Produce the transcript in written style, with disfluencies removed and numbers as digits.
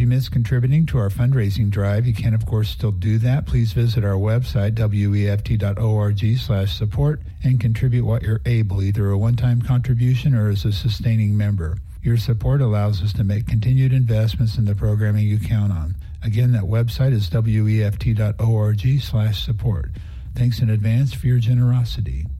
missed contributing to our fundraising drive, you can, of course, still do that. Please visit our website, weft.org/support, and contribute what you're able, either a one-time contribution or as a sustaining member. Your support allows us to make continued investments in the programming you count on. Again, that website is weft.org/support. Thanks in advance for your generosity.